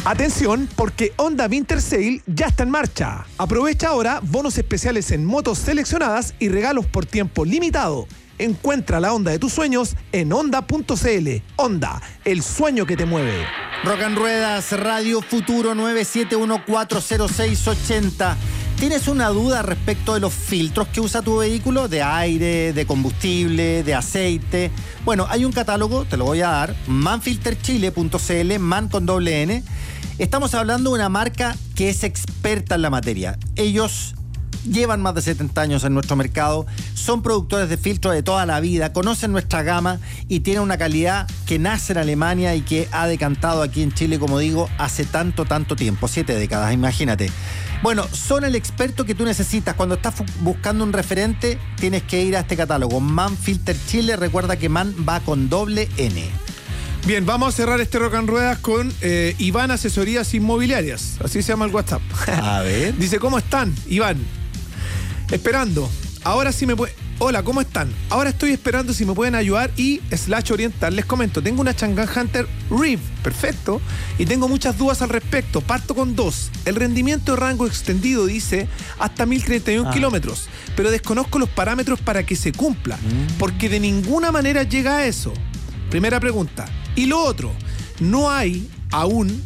Atención, porque Honda Winter Sale ya está en marcha. Aprovecha ahora bonos especiales en motos seleccionadas y regalos por tiempo limitado. Encuentra la Honda de tus sueños en honda.cl. Honda, el sueño que te mueve. Rock and Ruedas, Radio Futuro 971-40680. ¿Tienes una duda respecto de los filtros que usa tu vehículo? De aire, de combustible, de aceite. Bueno, hay un catálogo, te lo voy a dar, manfilterchile.cl, man con doble N. Estamos hablando de una marca que es experta en la materia. Ellos llevan más de 70 años en nuestro mercado, son productores de filtros de toda la vida, conocen nuestra gama y tienen una calidad que nace en Alemania y que ha decantado aquí en Chile, como digo, hace tanto tiempo, 7 décadas, imagínate. Bueno, son el experto que tú necesitas. Cuando estás buscando un referente, tienes que ir a este catálogo, Man Filter Chile. Recuerda que Man va con doble N. Bien, vamos a cerrar este Rock and Ruedas con Iván Asesorías Inmobiliarias. Así se llama el WhatsApp. A ver. Dice, ¿cómo están, Iván? Esperando. Ahora sí me puede... Hola, ¿cómo están? Ahora estoy esperando si me pueden ayudar y /orientar. Les comento, tengo una Chang'an Hunter Reef, perfecto, y tengo muchas dudas al respecto. Parto con 2. El rendimiento de rango extendido dice hasta 1031 kilómetros, pero desconozco los parámetros para que se cumpla, porque de ninguna manera llega a eso. Primera pregunta. Y lo otro, no hay aún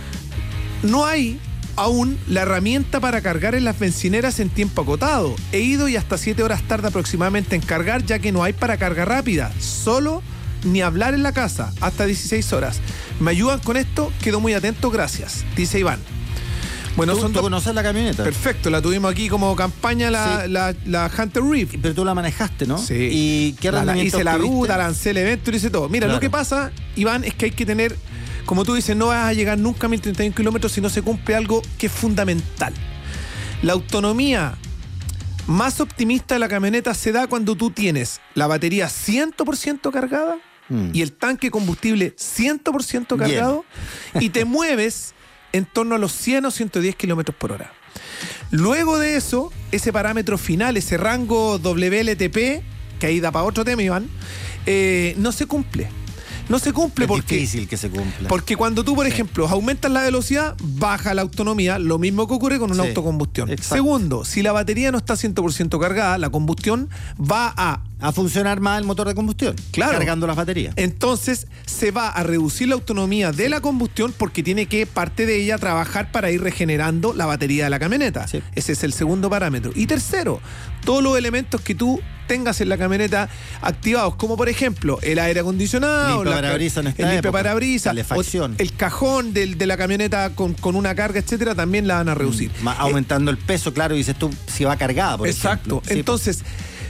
la herramienta para cargar en las bencineras en tiempo acotado. He ido y hasta 7 horas tarda aproximadamente en cargar, ya que no hay para carga rápida. Solo ni hablar en la casa, hasta 16 horas. ¿Me ayudan con esto? Quedo muy atento, gracias. Dice Iván. Bueno, ¿Tú conoces la camioneta? Perfecto, la tuvimos aquí como campaña la Hunter Reef. Pero tú la manejaste, ¿no? Sí. ¿Y qué rendimiento hice la tuviste? ruta, lancé el evento y hice todo. Mira, Claro. Lo que pasa, Iván, es que hay que tener... Como tú dices, no vas a llegar nunca a 1031 kilómetros si no se cumple algo que es fundamental. La autonomía más optimista de la camioneta se da cuando tú tienes la batería 100% cargada y el tanque de combustible 100% cargado y te mueves en torno a los 100 o 110 kilómetros por hora. Luego de eso, ese parámetro final, ese rango WLTP, que ahí da para otro tema, Iván, no se cumple. No se cumple porque... Es difícil que se cumpla. Porque cuando tú, por ejemplo, aumentas la velocidad, baja la autonomía, lo mismo que ocurre con una autocombustión. Exacto. Segundo, si la batería no está 100% cargada, la combustión va a funcionar más el motor de combustión. Claro. Cargando las baterías. Entonces se va a reducir la autonomía de la combustión porque tiene que parte de ella trabajar para ir regenerando la batería de la camioneta. Sí. Ese es el segundo parámetro. Y tercero, todos los elementos que tú tengas en la camioneta activados, como por ejemplo el aire acondicionado, el limpiaparabrisas, calefacción, el cajón de la camioneta con una carga, etcétera, también la van a reducir. Aumentando el peso, claro, dices tú, si va cargada, por ejemplo. Exacto. Entonces...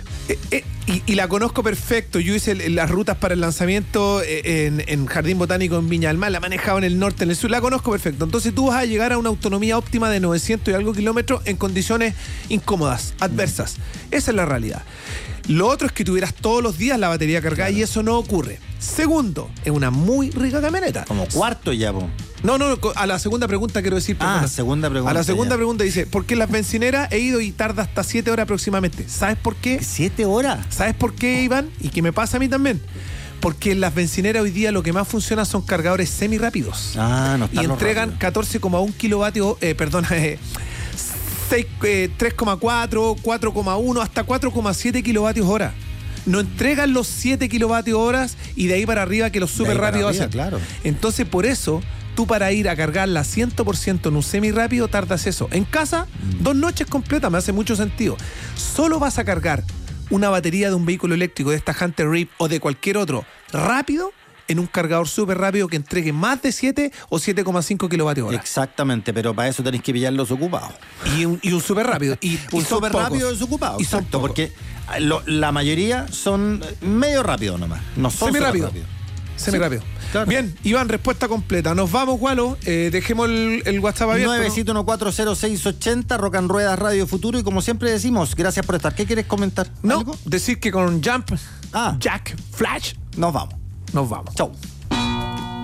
Y la conozco perfecto. Yo hice las rutas para el lanzamiento en Jardín Botánico en Viña del Mar, la he manejado en el norte, en el sur, la conozco perfecto. Entonces tú vas a llegar a una autonomía óptima de 900 y algo kilómetros en condiciones incómodas, adversas. Esa es la realidad. Lo otro es que tuvieras todos los días la batería cargada, claro, y eso no ocurre. Segundo, es una muy rica camioneta. Como cuarto ya, po. No, a la segunda pregunta quiero decir. Segunda pregunta. A la segunda pregunta dice, ¿por qué en las bencineras he ido y tarda hasta 7 horas aproximadamente? ¿Sabes por qué? ¿7 horas? ¿Sabes por qué, Iván? Y que me pasa a mí también. Porque en las bencineras hoy día lo que más funciona son cargadores semirápidos. No está. Y entregan 14,1 kilovatios, 3,4, 4,1, hasta 4,7 kilovatios hora. No entregan los 7 kilovatios horas y de ahí para arriba que los súper rápidos hacen. Claro. Entonces, por eso, tú para ir a cargarla 100% en un semirápido tardas eso. En casa, 2 noches completas, me hace mucho sentido. Solo vas a cargar una batería de un vehículo eléctrico, de esta Hunter Reef o de cualquier otro, rápido, en un cargador súper rápido que entregue más de 7 o 7,5 kilovatios hora. Exactamente, pero para eso tenés que pillar los ocupados. Y un súper rápido. Un súper rápido desocupado. Y son pocos. Porque la mayoría son medio rápido nomás. No son semi-rápido. Semi-rápido. Claro. Bien, Iván, respuesta completa. Nos vamos, Gualo. Dejemos el WhatsApp abierto. 971-40680, Rock and Ruedas Radio Futuro. Y como siempre decimos, gracias por estar. ¿Qué quieres comentar? No, ¿algo? decir que con Jump, Jack, Flash, nos vamos. Nos vamos. Chau.